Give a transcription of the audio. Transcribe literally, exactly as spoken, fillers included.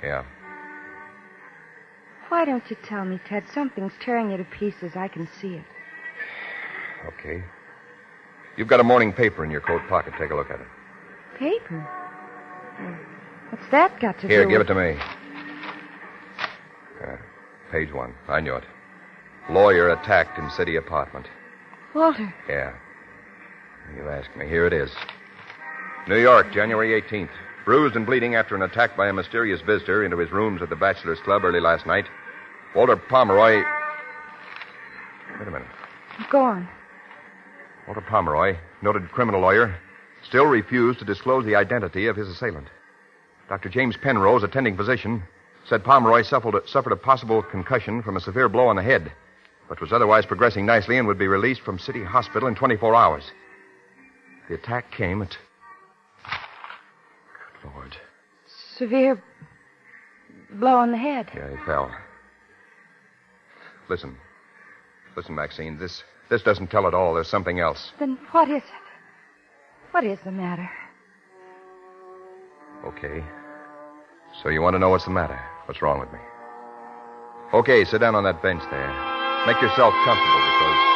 Yeah. Why don't you tell me, Ted? Something's tearing you to pieces. I can see it. Okay. You've got a morning paper in your coat pocket. Take a look at it. Paper? Well, what's that got to Here, do give with... it to me. Uh, page one. I knew it. Lawyer attacked in city apartment. Walter. Yeah. You asked me. Here it is. New York, January eighteenth. Bruised and bleeding after an attack by a mysterious visitor into his rooms at the Bachelor's Club early last night. Walter Pomeroy... Wait a minute. Go on. Walter Pomeroy, noted criminal lawyer, still refused to disclose the identity of his assailant. Doctor James Penrose, attending physician, said Pomeroy suffered a, suffered a possible concussion from a severe blow on the head, but was otherwise progressing nicely and would be released from City Hospital in twenty-four hours. The attack came at... Good Lord. Severe blow on the head. Yeah, he fell. Listen. Listen, Maxine, this this doesn't tell it all. There's something else. Then what is it? What is the matter? Okay. So you want to know what's the matter? What's wrong with me? Okay, sit down on that bench there. Make yourself comfortable because...